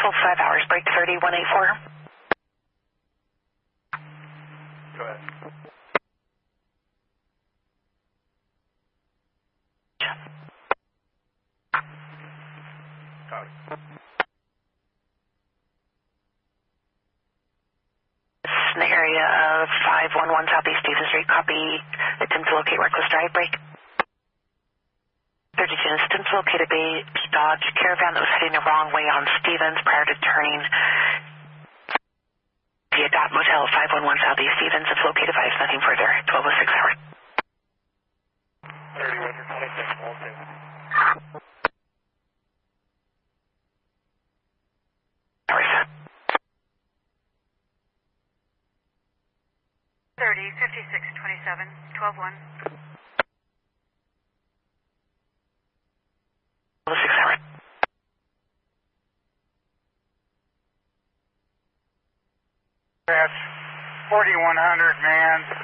5 hours, break 30184. Go ahead. Copy. This is in the area of 511 Southeast Stevens Street. Copy. Attempt to locate reckless drive, break. 32 attempt to locate a beige Dodge Caravan that was heading the wrong way on Stevens prior to turning via Dot Motel 511 Southeast Stevens. If located, advise nothing further. 1206 hour. 3126, Hours. 305627, 121. 1206 hour. That's 4100, man.